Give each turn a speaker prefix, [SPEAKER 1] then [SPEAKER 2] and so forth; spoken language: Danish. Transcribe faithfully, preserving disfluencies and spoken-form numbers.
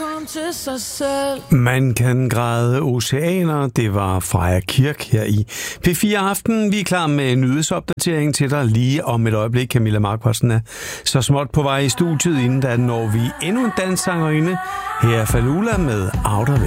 [SPEAKER 1] kom til sig selv.
[SPEAKER 2] Man kan græde oceaner. Det var Freja Kirk her i P fire Aften. Vi er klar med en nyhedsopdatering til dig lige om et øjeblik. Camilla Marquardt er så småt på vej i studiet, inden da når vi endnu en dansk sangerinde. Her er Falula med Outer